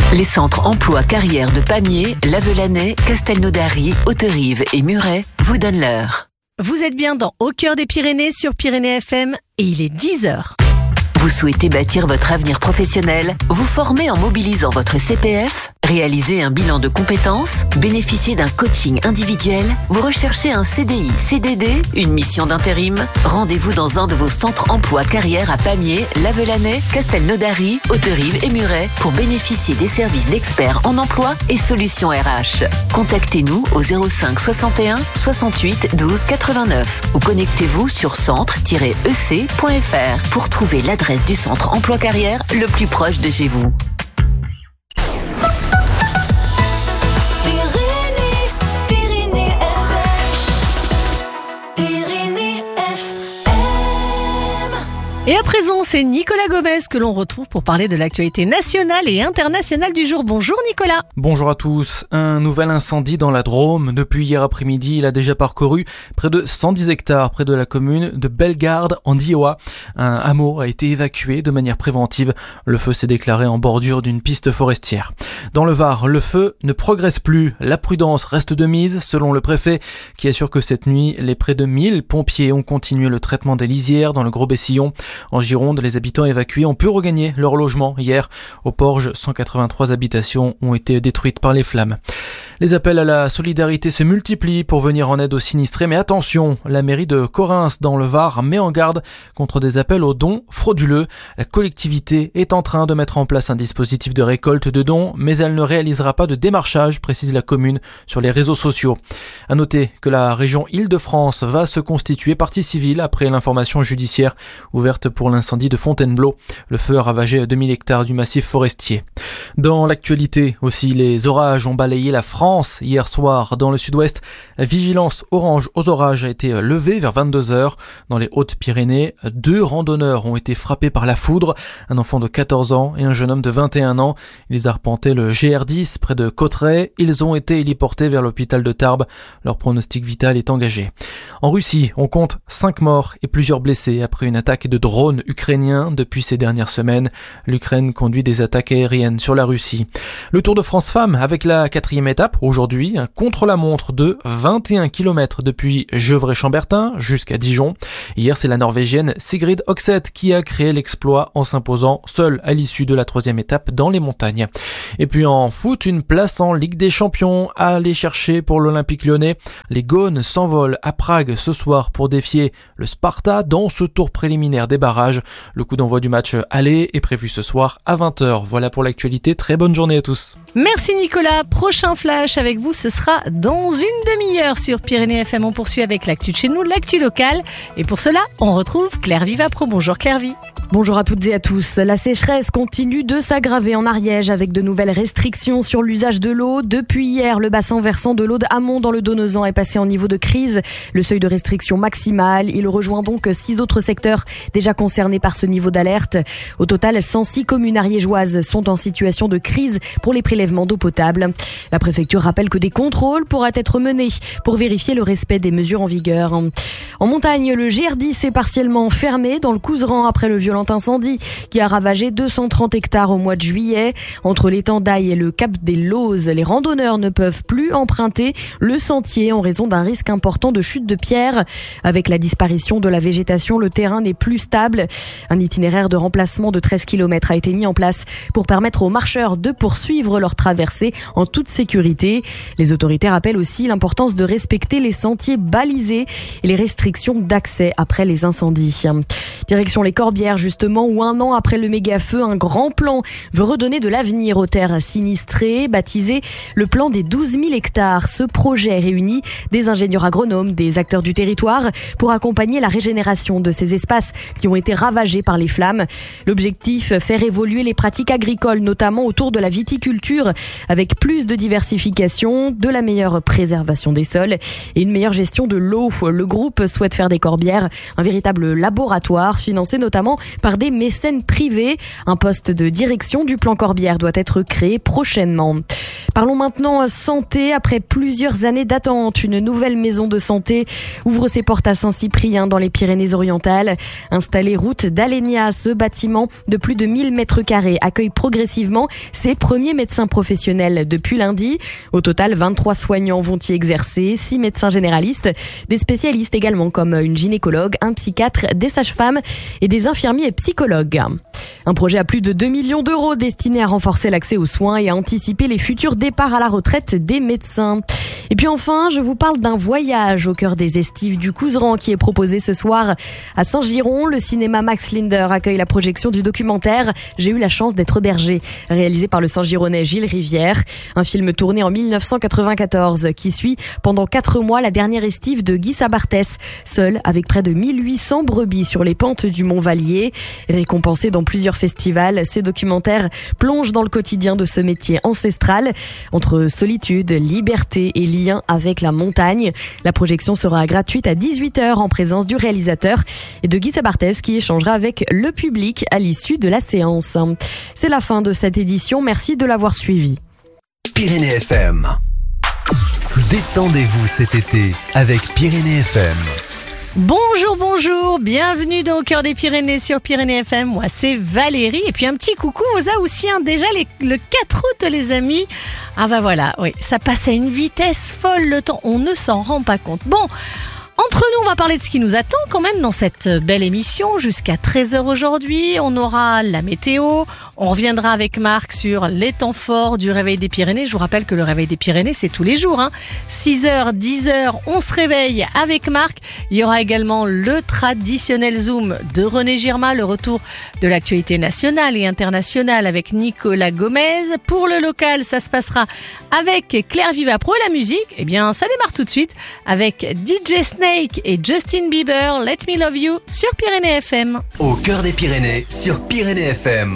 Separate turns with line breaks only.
Les centres emploi carrière de Pamiers, Lavelanet, Castelnaudary, Hauterive et Muret vous donnent l'heure.
Vous êtes bien dans Au cœur des Pyrénées sur Pyrénées FM et il est 10h.
Vous souhaitez bâtir votre avenir professionnel, vous former en mobilisant votre CPF, réaliser un bilan de compétences, bénéficier d'un coaching individuel, vous recherchez un CDI, CDD, une mission d'intérim. Rendez-vous dans un de vos centres emploi carrière à Pamiers, Lavelanet, Castelnaudary, Hauterive et Muret pour bénéficier des services d'experts en emploi et solutions RH. Contactez-nous au 05 61 68 12 89 ou connectez-vous sur centre-ec.fr pour trouver l'adresse du centre emploi carrière le plus proche de chez vous.
Et à présent, c'est Nicolas Gomez que l'on retrouve pour parler de l'actualité nationale et internationale du jour. Bonjour Nicolas.
Bonjour à tous. Un nouvel incendie dans la Drôme. Depuis hier après-midi, il a déjà parcouru près de 110 hectares près de la commune de Bellegarde en Diois. Un hameau a été évacué de manière préventive. Le feu s'est déclaré en bordure d'une piste forestière. Dans le Var, le feu ne progresse plus. La prudence reste de mise, selon le préfet, qui assure que cette nuit, les près de 1000 pompiers ont continué le traitement des lisières dans le Gros-Bessillon. En Gironde, les habitants évacués ont pu regagner leur logement. Hier, au Porge, 183 habitations ont été détruites par les flammes. Les appels à la solidarité se multiplient pour venir en aide aux sinistrés, mais attention, la mairie de Correns dans le Var met en garde contre des appels aux dons frauduleux. La collectivité est en train de mettre en place un dispositif de récolte de dons, mais elle ne réalisera pas de démarchage, précise la commune sur les réseaux sociaux. À noter que la région Île-de-France va se constituer partie civile après l'information judiciaire ouverte pour l'incendie de Fontainebleau. Le feu a ravagé 2000 hectares du massif forestier. Dans l'actualité aussi, les orages ont balayé la France hier soir dans le sud-ouest. La vigilance orange aux orages a été levée vers 22h. Dans les Hautes-Pyrénées, 2 randonneurs ont été frappés par la foudre. Un enfant de 14 ans et un jeune homme de 21 ans. Ils arpentaient le GR10 près de Cauterets. Ils ont été héliportés vers l'hôpital de Tarbes. Leur pronostic vital est engagé. En Russie, on compte 5 morts et plusieurs blessés après une attaque de drones ukrainiens depuis ces dernières semaines. L'Ukraine conduit des attaques aériennes sur la Russie. Le Tour de France Femmes avec la 4e étape. Aujourd'hui, un contre-la-montre de 21 km depuis Gevrey-Chambertin jusqu'à Dijon. Hier, c'est la Norvégienne Sigrid Oxeth qui a créé l'exploit en s'imposant seule à l'issue de la 3e étape dans les montagnes. Et puis en foot, une place en Ligue des Champions à aller chercher pour l'Olympique Lyonnais. Les Gaunes s'envolent à Prague ce soir pour défier le Sparta dans ce tour préliminaire des barrages. Le coup d'envoi du match aller est prévu ce soir à 20h. Voilà pour l'actualité. Très bonne journée à tous.
Merci Nicolas. Prochain flash avec vous, ce sera dans une demi-heure sur Pyrénées FM. On poursuit avec l'actu de chez nous, l'actu locale. Et pour cela, on retrouve Claire Vivapro. Bonjour Claire Vi.
Bonjour à toutes et à tous. La sécheresse continue de s'aggraver en Ariège avec de nouvelles restrictions sur l'usage de l'eau. Depuis hier, le bassin versant de l'Aude amont dans le Donezan est passé en niveau de crise. Le seuil de restriction maximal, il rejoint donc 6 autres secteurs déjà concernés par ce niveau d'alerte. Au total, 106 communes ariégeoises sont en situation de crise pour les prélèvements d'eau potable. La préfecture rappelle que des contrôles pourraient être menés pour vérifier le respect des mesures en vigueur. En montagne, le GR10 est partiellement fermé dans le Couserans après le violent incendie qui a ravagé 230 hectares au mois de juillet. Entre l'étang d'Aille et le cap des Lauses, les randonneurs ne peuvent plus emprunter le sentier en raison d'un risque important de chute de pierres. Avec la disparition de la végétation, le terrain n'est plus stable. Un itinéraire de remplacement de 13 km a été mis en place pour permettre aux marcheurs de poursuivre leur traversée en toute sécurité. Les autorités rappellent aussi l'importance de respecter les sentiers balisés et les restrictions d'accès après les incendies. Direction les Corbières, justement, où un an après le méga-feu, un grand plan veut redonner de l'avenir aux terres sinistrées, baptisé le plan des 12 000 hectares. Ce projet réunit des ingénieurs agronomes, des acteurs du territoire pour accompagner la régénération de ces espaces qui ont été ravagés par les flammes. L'objectif, faire évoluer les pratiques agricoles, notamment autour de la viticulture, avec plus de diversification, de la meilleure préservation des sols et une meilleure gestion de l'eau. Le groupe souhaite faire des Corbières un véritable laboratoire, financé notamment par des mécènes privés. Un poste de direction du plan Corbières doit être créé prochainement. Parlons maintenant santé. Après plusieurs années d'attente, une nouvelle maison de santé ouvre ses portes à Saint-Cyprien dans les Pyrénées-Orientales. Installé route d'Alénia, ce bâtiment de plus de 1000 mètres carrés accueille progressivement ses premiers médecins professionnels depuis lundi. Au total, 23 soignants vont y exercer, 6 médecins généralistes, des spécialistes également comme une gynécologue, un psychiatre, des sages-femmes et des infirmiers et psychologues. Un projet à plus de 2 millions d'euros destiné à renforcer l'accès aux soins et à anticiper les futurs départs à la retraite des médecins. Et puis enfin, je vous parle d'un voyage au cœur des estives du Couserans qui est proposé ce soir à Saint-Giron. Le cinéma Max Linder accueille la projection du documentaire « J'ai eu la chance d'être berger », réalisé par le Saint-Gironnais Gilles Rivière. Un film tourné en 1994 qui suit pendant 4 mois la dernière estive de Guy Sabartès, seul avec près de 1800 brebis sur les pentes du Mont Vallier. Récompensé dans plusieurs festivals, ce documentaire plonge dans le quotidien de ce métier ancestral entre solitude, liberté et lien avec la montagne. La projection sera gratuite à 18h en présence du réalisateur et de Guy Sabartès qui échangera avec le public à l'issue de la séance. C'est la fin de cette édition. Merci de l'avoir suivi.
Pyrénées FM. Détendez-vous cet été avec Pyrénées FM.
Bonjour, bienvenue dans Au cœur des Pyrénées sur Pyrénées FM. Moi c'est Valérie et puis un petit coucou aux Haussiens. Déjà le 4 août les amis. Ah bah voilà, oui, ça passe à une vitesse folle le temps, on ne s'en rend pas compte. Bon, entre nous, on va parler de ce qui nous attend quand même dans cette belle émission. Jusqu'à 13h aujourd'hui, on aura la météo. On reviendra avec Marc sur les temps forts du Réveil des Pyrénées. Je vous rappelle que le Réveil des Pyrénées, c'est tous les jours. 6h, 10h, on se réveille avec Marc. Il y aura également le traditionnel Zoom de René Girma, le retour de l'actualité nationale et internationale avec Nicolas Gomez. Pour le local, ça se passera avec Claire Vivapro. Et la musique, eh bien, ça démarre tout de suite avec DJ Snake et Justin Bieber, Let Me Love You sur Pyrénées FM.
Au cœur des Pyrénées sur Pyrénées FM.